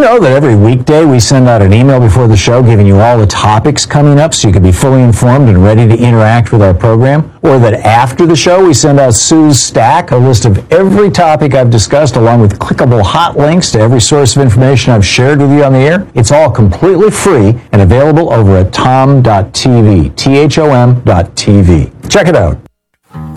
know that every weekday we send out an email before the show giving you all the topics coming up so you can be fully informed and ready to interact with our program? Or that after the show we send out Sue's Stack, a list of every topic I've discussed along with clickable hot links to every source of information I've shared with you on the air? It's all completely free and available over at tom.tv, THOM.tv. Check it out.